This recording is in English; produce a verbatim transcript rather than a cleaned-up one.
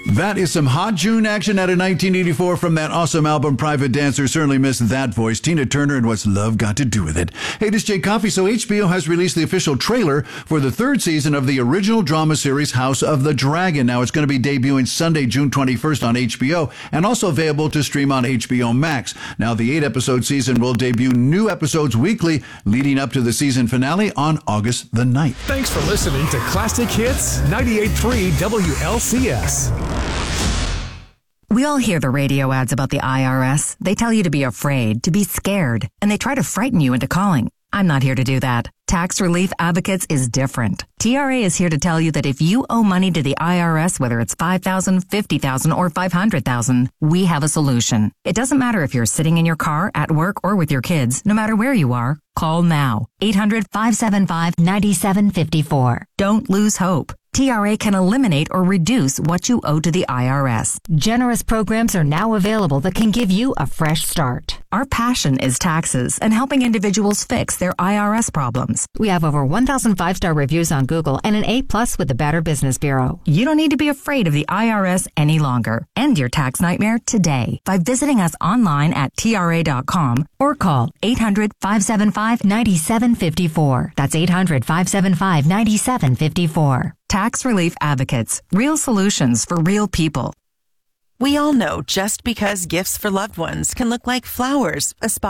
That is some hot June action out of nineteen eighty-four from that awesome album, Private Dancer. Certainly missed that voice. Tina Turner and What's Love Got to Do with It. Hey, this is Jay Coffey. So H B O has released the official trailer for the third season of the original drama series House of the Dragon. Now, it's going to be debuting Sunday, June twenty-first on H B O and also available to stream on H B O Max. Now, the eight-episode season will debut new episodes weekly leading up to the season finale on August the ninth. Thanks for listening to Classic Hits ninety-eight point three W L C S. We all hear the radio ads about the I R S. They tell you to be afraid, to be scared, and they try to frighten you into calling. I'm not here to do that. Tax Relief Advocates is different. T R A is here to tell you that if you owe money to the I R S, whether it's five thousand dollars, fifty thousand dollars, or five hundred thousand dollars, we have a solution. It doesn't matter if you're sitting in your car, at work, or with your kids. No matter where you are, call now. eight hundred, five seven five, nine seven five four. Don't lose hope. T R A can eliminate or reduce what you owe to the I R S. Generous programs are now available that can give you a fresh start. Our passion is taxes and helping individuals fix their I R S problems. We have over one thousand five-star reviews on Google and an A plus with the Better Business Bureau. You don't need to be afraid of the I R S any longer. End your tax nightmare today by visiting us online at T R A dot com or call eight hundred, five seven five, nine seven five four. That's eight hundred, five seven five, nine seven five four. Tax Relief Advocates. Real solutions for real people. We all know just because gifts for loved ones can look like flowers, a spa